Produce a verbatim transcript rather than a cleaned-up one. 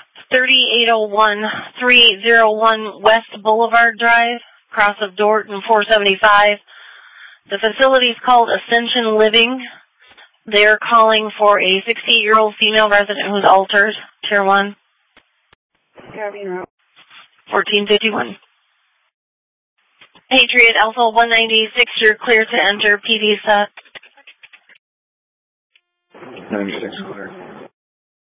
thirty-eight oh one, thirty-eight oh one West Boulevard Drive, cross of Dorton four seventy-five. The facility is called Ascension Living. They're calling for a sixty-eight-year-old female resident who's altered, Tier one. fourteen fifty-one. Patriot Alpha one ninety-six, you're clear to enter P D set. ninety-six clear.